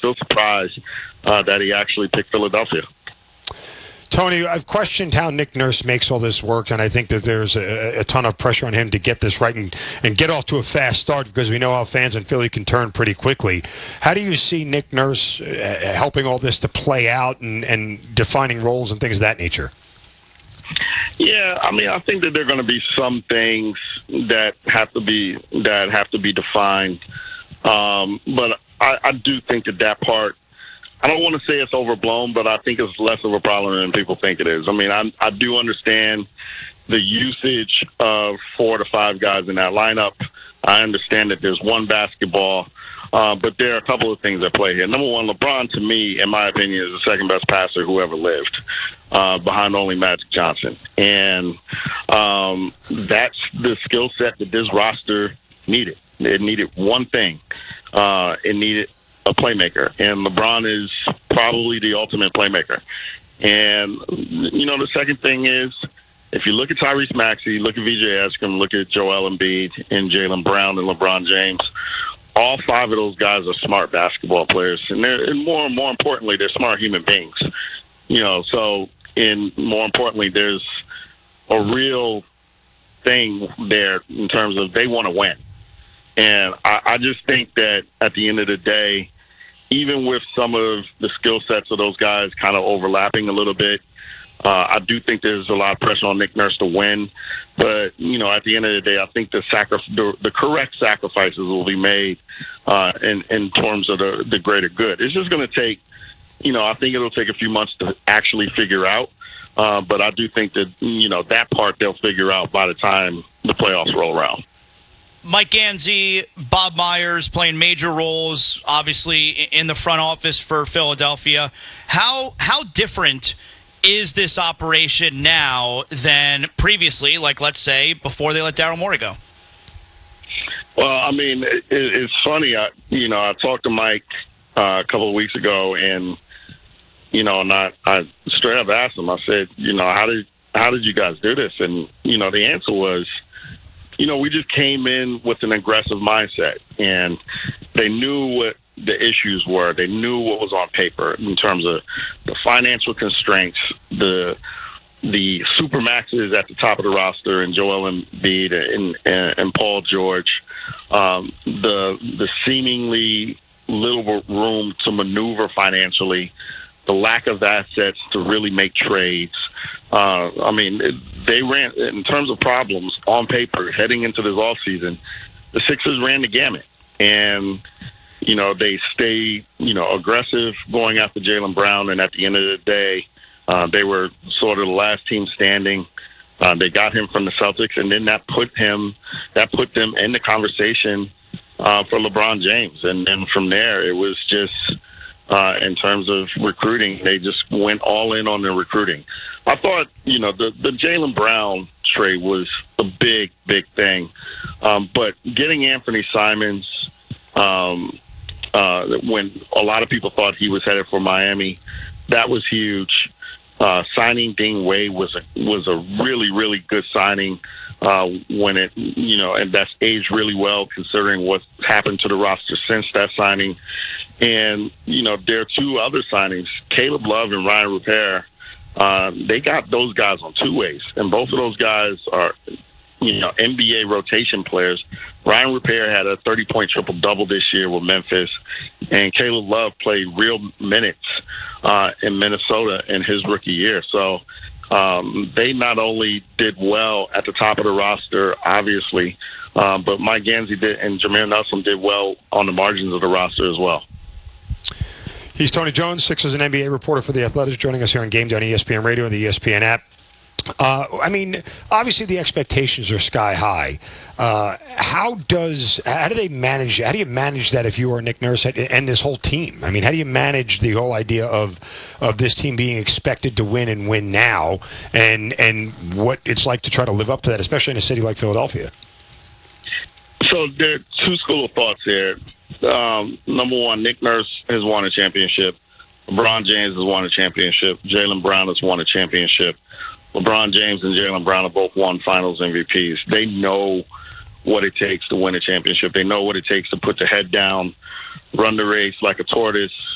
still surprised that he actually picked Philadelphia. Tony, I've questioned how Nick Nurse makes all this work, and I think that there's a ton of pressure on him to get this right and get off to a fast start because we know how fans in Philly can turn pretty quickly. How do you see Nick Nurse helping all this to play out and defining roles and things of that nature? Yeah, I mean, I think that there are going to be some things that have to be defined, but I do think that part. I don't want to say it's overblown, but I think it's less of a problem than people think it is. I mean, I do understand the usage of 4 to 5 guys in that lineup. I understand that there's one basketball, but there are a couple of things at play here. Number one, LeBron, to me, in my opinion, is the second best passer who ever lived, behind only Magic Johnson. And that's the skill set that this roster needed. It needed one thing. It needed a playmaker, and LeBron is probably the ultimate playmaker. And, the second thing is, if you look at Tyrese Maxey, look at Vijay Eskrim, look at Joel Embiid and Jaylen Brown and LeBron James, all 5 of those guys are smart basketball players, and more importantly, they're smart human beings. More importantly, there's a real thing there in terms of they want to win. And I just think that at the end of the day, even with some of the skill sets of those guys kind of overlapping a little bit, I do think there's a lot of pressure on Nick Nurse to win. But, at the end of the day, I think the correct sacrifices will be made in terms of the greater good. It's just going to take, I think it'll take a few months to actually figure out. But I do think that, that part they'll figure out by the time the playoffs roll around. Mike Gansey, Bob Myers playing major roles, obviously, in the front office for Philadelphia. How different is this operation now than previously, like, let's say, before they let Daryl Morey go? Well, I mean, it's funny. I talked to Mike a couple of weeks ago, and, and I straight up asked him, I said, how did you guys do this? And, the answer was, we just came in with an aggressive mindset, and they knew what the issues were. They knew what was on paper in terms of the financial constraints, the supermaxes at the top of the roster, and Joel Embiid and Paul George, the seemingly little room to maneuver financially, the lack of assets to really make trades. They ran, in terms of problems on paper heading into this offseason, the Sixers ran the gamut. And, they stayed, aggressive going after Jaylen Brown. And at the end of the day, they were sort of the last team standing. They got him from the Celtics, and then that put them in the conversation for LeBron James. And then from there, it was just, in terms of recruiting, they just went all in on their recruiting. I thought, the Jaylen Brown trade was a big, big thing. But getting Anthony Simons, when a lot of people thought he was headed for Miami, that was huge. Signing Ding Wade was a really, really good signing. When it, and that's aged really well considering what's happened to the roster since that signing. And, there are 2 other signings, Caleb Love and Ryan Rupert. They got those guys on 2 ways, and both of those guys are, NBA rotation players. Ryan Rupert had a 30-point triple-double this year with Memphis, and Caleb Love played real minutes in Minnesota in his rookie year. So they not only did well at the top of the roster, obviously, but Mike Gansey did, and Jameer Nelson did well on the margins of the roster as well. He's Tony Jones, Sixers and NBA reporter for The Athletic, joining us here on Game Day on ESPN Radio and the ESPN app. Obviously the expectations are sky high. How do you manage that if you are Nick Nurse and this whole team? I mean, how do you manage the whole idea of this team being expected to win and win now, and what it's like to try to live up to that, especially in a city like Philadelphia? So there are 2 schools of thoughts here. Number one, Nick Nurse has won a championship. LeBron James has won a championship. Jaylen Brown has won a championship. LeBron James and Jaylen Brown have both won finals MVPs. They know what it takes to win a championship. They know what it takes to put the head down, run the race like a tortoise,